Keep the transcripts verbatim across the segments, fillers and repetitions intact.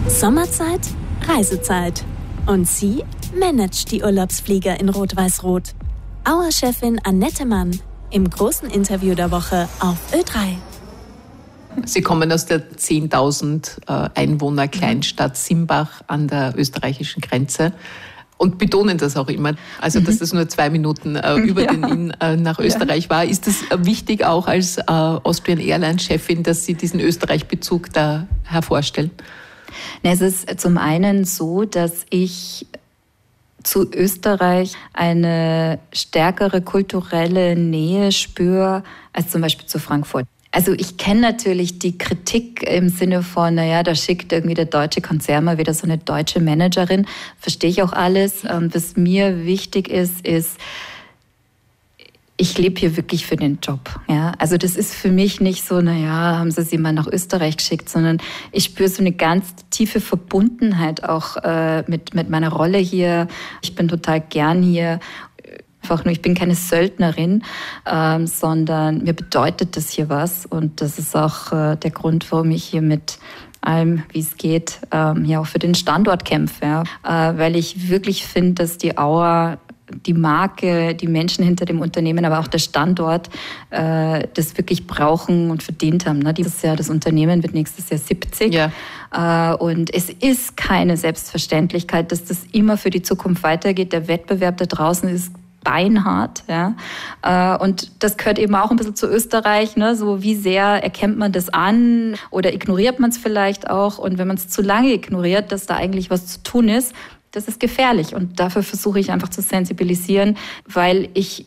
Sommerzeit, Reisezeit. Und sie managt die Urlaubsflieger in Rot-Weiß-Rot. Auer-Chefin Annette Mann im großen Interview der Woche auf Ö drei. Sie kommen aus der zehntausend Einwohner Kleinstadt Simbach an der österreichischen Grenze und betonen das auch immer. Also, dass das nur zwei Minuten äh, über ja. den Inn äh, nach Österreich ja. war. Ist das wichtig auch als äh, Austrian Airlines Chefin, dass Sie diesen Österreich-Bezug da hervorstellen? Es ist zum einen so, dass ich zu Österreich eine stärkere kulturelle Nähe spüre als zum Beispiel zu Frankfurt. Also ich kenne natürlich die Kritik im Sinne von, naja, da schickt irgendwie der deutsche Konzern mal wieder so eine deutsche Managerin. Verstehe ich auch alles. Was mir wichtig ist, ist, ich lebe hier wirklich für den Job. Ja? Also das ist für mich nicht so, naja, haben sie sie mal nach Österreich geschickt, sondern ich spüre so eine ganz tiefe Verbundenheit auch äh, mit, mit meiner Rolle hier. Ich bin total gern hier. Einfach nur, ich bin keine Söldnerin, ähm, sondern mir bedeutet das hier was. Und das ist auch äh, der Grund, warum ich hier mit allem, wie es geht, ähm, ja auch für den Standort kämpfe. Ja? Äh, weil ich wirklich finde, dass die Auer, die Marke, die Menschen hinter dem Unternehmen, aber auch der Standort, äh, das wirklich brauchen und verdient haben. Ne? Dieses Jahr, das Unternehmen wird nächstes Jahr siebzig. Ja. Äh, und es ist keine Selbstverständlichkeit, dass das immer für die Zukunft weitergeht. Der Wettbewerb da draußen ist beinhart, ja. Und das gehört eben auch ein bisschen zu Österreich, ne? So wie sehr erkennt man das an oder ignoriert man es vielleicht auch? Und wenn man es zu lange ignoriert, dass da eigentlich was zu tun ist, das ist gefährlich. Und dafür versuche ich einfach zu sensibilisieren, weil ich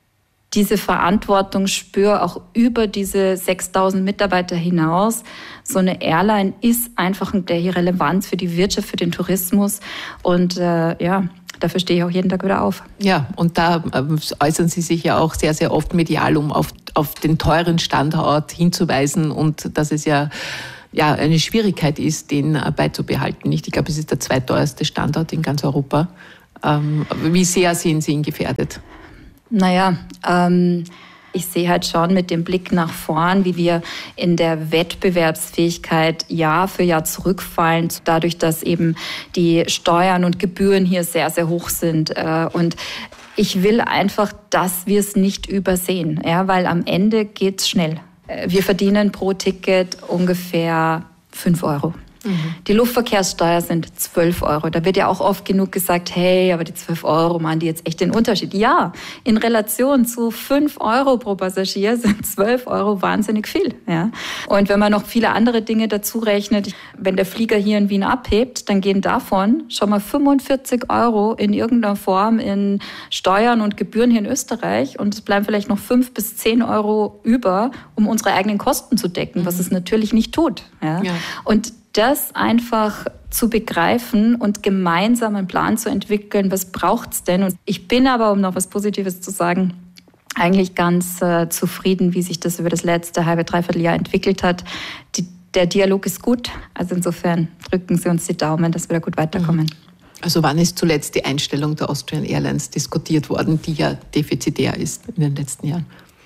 diese Verantwortung spüre, auch über diese sechstausend Mitarbeiter hinaus. So eine Airline ist einfach der Relevanz für die Wirtschaft, für den Tourismus. Und äh, ja, dafür stehe ich auch jeden Tag wieder auf. Ja, und da äußern Sie sich ja auch sehr, sehr oft medial, um auf, auf den teuren Standort hinzuweisen und dass es ja, ja eine Schwierigkeit ist, den beizubehalten. Ich glaube, es ist der zweiteuerste Standort in ganz Europa. Ähm, wie sehr sehen Sie ihn gefährdet? Naja, ähm, ich sehe halt schon mit dem Blick nach vorn, wie wir in der Wettbewerbsfähigkeit Jahr für Jahr zurückfallen, dadurch, dass eben die Steuern und Gebühren hier sehr, sehr hoch sind. Und ich will einfach, dass wir es nicht übersehen, ja, weil am Ende geht's schnell. Wir verdienen pro Ticket ungefähr fünf Euro. Mhm. Die Luftverkehrssteuer sind zwölf Euro. Da wird ja auch oft genug gesagt, hey, aber die zwölf Euro machen die jetzt echt den Unterschied. Ja, in Relation zu fünf Euro pro Passagier sind zwölf Euro wahnsinnig viel. Ja. Und wenn man noch viele andere Dinge dazu rechnet, wenn der Flieger hier in Wien abhebt, dann gehen davon schon mal fünfundvierzig Euro in irgendeiner Form in Steuern und Gebühren hier in Österreich. Und es bleiben vielleicht noch fünf bis zehn Euro über, um unsere eigenen Kosten zu decken, mhm. was es natürlich nicht tut. Ja. Ja. Und das einfach zu begreifen und gemeinsam einen Plan zu entwickeln, was braucht's denn? Und ich bin aber, um noch was Positives zu sagen, eigentlich ganz äh, zufrieden, wie sich das über das letzte halbe, dreiviertel Jahr entwickelt hat. Die, der Dialog ist gut. Also insofern drücken Sie uns die Daumen, dass wir da gut weiterkommen. Also wann ist zuletzt die Einstellung der Austrian Airlines diskutiert worden, die ja defizitär ist in den letzten Jahren?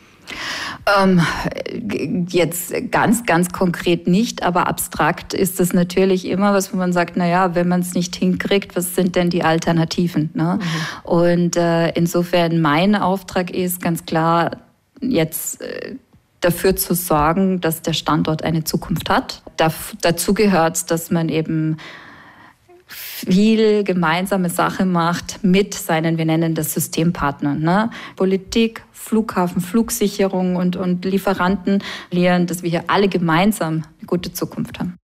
Ähm, jetzt ganz, ganz konkret nicht, aber abstrakt ist es natürlich immer was, wo man sagt, naja, wenn man es nicht hinkriegt, was sind denn die Alternativen? Ne? Mhm. Und äh, insofern mein Auftrag ist ganz klar, jetzt äh, dafür zu sorgen, dass der Standort eine Zukunft hat. Da, dazu gehört es, dass man eben viel gemeinsame Sache macht mit seinen, wir nennen das Systempartnern, ne? Politik, Flughafen, Flugsicherung und, und Lieferanten, dass wir hier alle gemeinsam eine gute Zukunft haben.